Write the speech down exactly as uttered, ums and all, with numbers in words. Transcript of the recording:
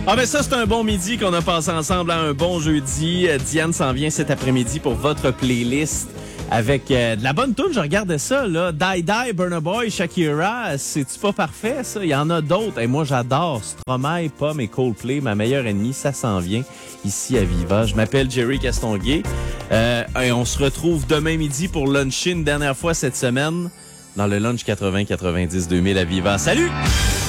Ah ben ça, c'est un bon midi qu'on a passé ensemble, à un bon jeudi. Euh, Diane s'en vient cet après-midi pour votre playlist avec euh, de la bonne toune. Je regardais ça, là. Die Die, Burna Boy, Shakira. C'est-tu pas parfait, ça? Il y en a d'autres. Et moi, j'adore Stromae, Pomme et Coldplay. Ma meilleure ennemie, ça s'en vient ici à Viva. Je m'appelle Jerry Castonguay. Euh, et on se retrouve demain midi pour luncher une dernière fois cette semaine dans le Lunch quatre-vingts quatre-vingt-dix deux mille à Viva. Salut!